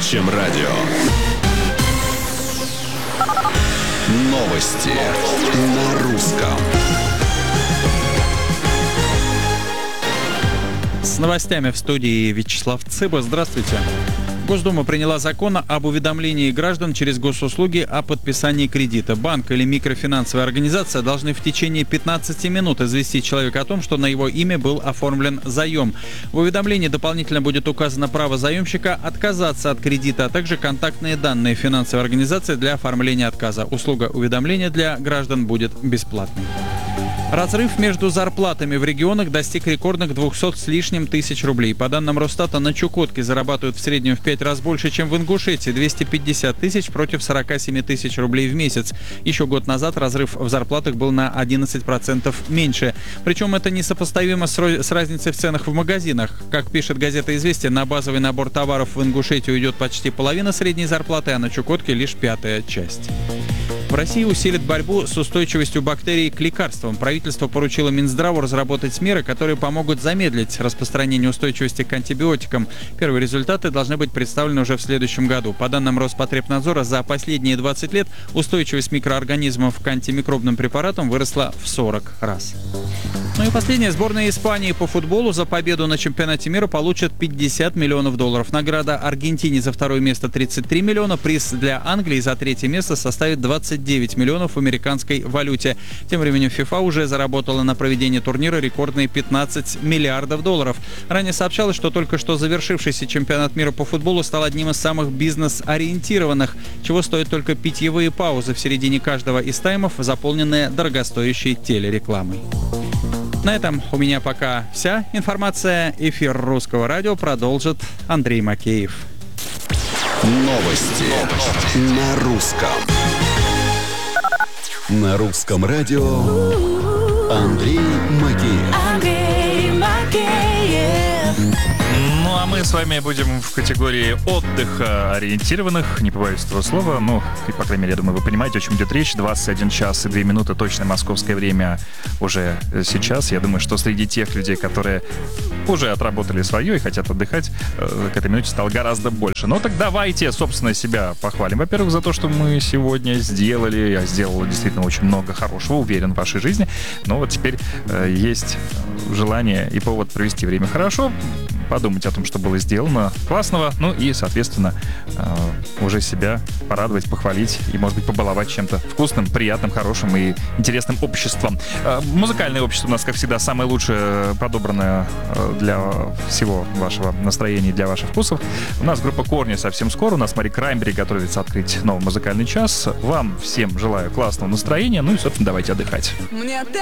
чем радио. Новости на русском. С новостями в студии Вячеслав Цыба. Здравствуйте. Госдума приняла закон об уведомлении граждан через госуслуги о подписании кредита. Банк или микрофинансовая организация должны в течение 15 минут известить человека о том, что на его имя был оформлен заем. В уведомлении дополнительно будет указано право заемщика отказаться от кредита, а также контактные данные финансовой организации для оформления отказа. Услуга уведомления для граждан будет бесплатной. Разрыв между зарплатами в регионах достиг рекордных 200 с лишним тысяч рублей. По данным Росстата, на Чукотке зарабатывают в среднем в 5 раз больше, чем в Ингушетии – 250 тысяч против 47 тысяч рублей в месяц. Еще год назад разрыв в зарплатах был на 11% меньше. Причем это несопоставимо с разницей в ценах в магазинах. Как пишет газета «Известия», на базовый набор товаров в Ингушетии уйдет почти половина средней зарплаты, а на Чукотке лишь 1/5 часть. В России усилит борьбу с устойчивостью бактерий к лекарствам. Правительство поручило Минздраву разработать меры, которые помогут замедлить распространение устойчивости к антибиотикам. Первые результаты должны быть представлены уже в следующем году. По данным Роспотребнадзора, за последние 20 лет устойчивость микроорганизмов к антимикробным препаратам выросла в 40 раз. Ну и последняя. Сборная Испании по футболу за победу на чемпионате мира получит $50 миллионов. Награда Аргентине за второе место 33 миллиона. Приз для Англии за третье место составит 29 миллионов в американской валюте. Тем временем FIFA уже заработала на проведении турнира рекордные $15 миллиардов. Ранее сообщалось, что только что завершившийся чемпионат мира по футболу стал одним из самых бизнес-ориентированных, чего стоят только питьевые паузы в середине каждого из таймов, заполненные дорогостоящей телерекламой. На этом у меня пока вся информация. Эфир Русского радио продолжит Андрей Макеев. Новости на русском. На русском радио Андрей Макеев. Ну, а мы с вами будем в категории отдыха ориентированных, не побоюсь этого слова, ну, и, по крайней мере, я думаю, вы понимаете, о чем идет речь. 21 час и 2 минуты, точное московское время уже сейчас. Я думаю, что среди тех людей, которые уже отработали свое и хотят отдыхать, к этой минуте стало гораздо больше. Но так давайте, собственно, себя похвалим. Во-первых, за то, что мы сегодня сделали. Я сделал действительно очень много хорошего, уверен, в вашей жизни. Но вот теперь есть желание и повод провести время хорошо, подумать о том, что было сделано классного, ну и, соответственно, уже себя порадовать, похвалить и, может быть, побаловать чем-то вкусным, приятным, хорошим и интересным обществом. Музыкальное общество у нас, как всегда, самое лучшее, подобранное для всего вашего настроения, для ваших вкусов. У нас группа «Корни» совсем скоро, у нас Мари Краймбери готовится открыть новый музыкальный час. Вам всем желаю классного настроения, ну и, собственно, давайте отдыхать. Мне